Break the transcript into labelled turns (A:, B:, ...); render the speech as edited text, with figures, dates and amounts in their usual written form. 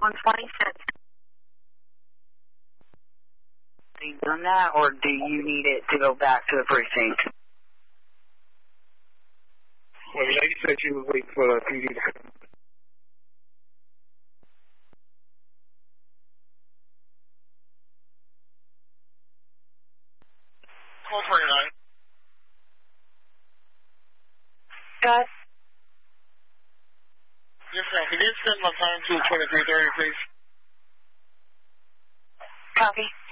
A: 126. Have you done that, or do you need it to go back to the precinct?
B: Well, the lady said she was waiting for the PD to come. Call 29.
A: Gus?
B: Yes, ma'am. Can you extend my time to 2330, please?
A: Copy.